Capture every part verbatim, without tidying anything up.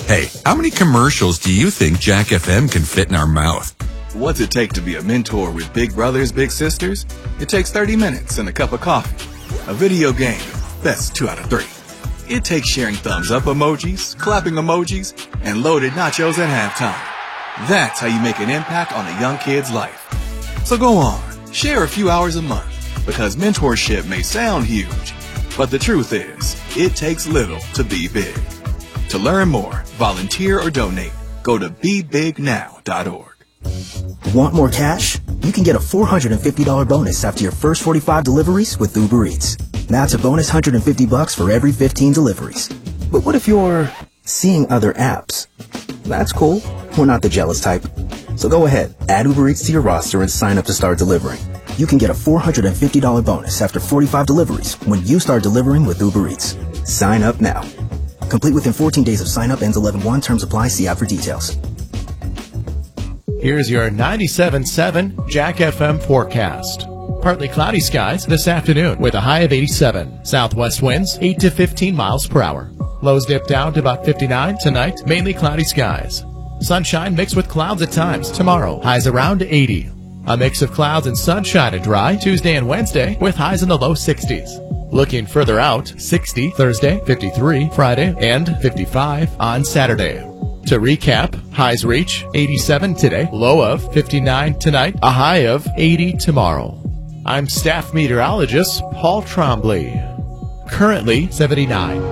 Hey, how many commercials do you think Jack F M can fit in our mouth? What's it take to be a mentor with big brothers, big sisters? It takes thirty minutes and a cup of coffee. A video game, that's two out of three. It takes sharing thumbs up emojis, clapping emojis, and loaded nachos at halftime. That's how you make an impact on a young kid's life. So go on, share a few hours a month, because mentorship may sound huge, but the truth is, it takes little to be big. To learn more, volunteer or donate, go to be big now dot org. Want more cash? You can get a four hundred fifty dollars bonus after your first forty-five deliveries with Uber Eats. That's a bonus one hundred fifty bucks for every fifteen deliveries. But what if you're seeing other apps? That's cool. We're not the jealous type. So go ahead, add Uber Eats to your roster and sign up to start delivering. You can get a four hundred fifty dollars bonus after forty-five deliveries when you start delivering with Uber Eats. Sign up now. Complete within fourteen days of sign up. Ends eleven one. Terms apply. See app for details. Here's your ninety-seven point seven Jack F M forecast. Partly cloudy skies this afternoon with a high of eighty-seven. Southwest winds eight to fifteen miles per hour. Lows dip down to about fifty-nine tonight. Mainly cloudy skies. Sunshine mixed with clouds at times tomorrow. Highs around eighty. A mix of clouds and sunshine and dry Tuesday and Wednesday with highs in the low sixties. Looking further out, sixty Thursday, fifty-three Friday, and fifty-five on Saturday. To recap, highs reach eighty-seven today, low of fifty-nine tonight, a high of eighty tomorrow. I'm staff meteorologist Paul Trombley. Currently seventy-nine.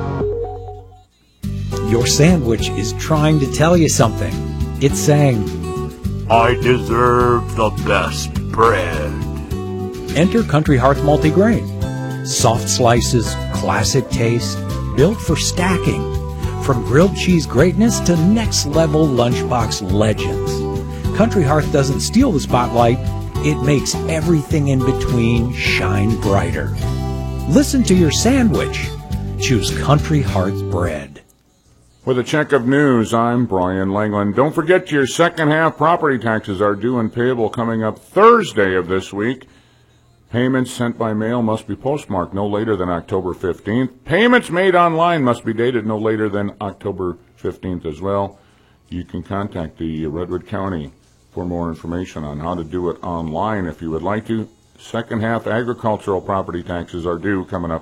Your sandwich is trying to tell you something. It's saying, I deserve the best bread. Enter Country Hearth Multigrain. Soft slices, classic taste, built for stacking. From grilled cheese greatness to next level lunchbox legends. Country Hearth doesn't steal the spotlight, it makes everything in between shine brighter. Listen to your sandwich. Choose Country Hearth bread. With a check of news, I'm Brian Langland. Don't forget your second half property taxes are due and payable coming up Thursday of this week. Payments sent by mail must be postmarked no later than October fifteenth. Payments made online must be dated no later than October fifteenth as well. You can contact the Redwood County for more information on how to do it online if you would like to. Second half agricultural property taxes are due coming up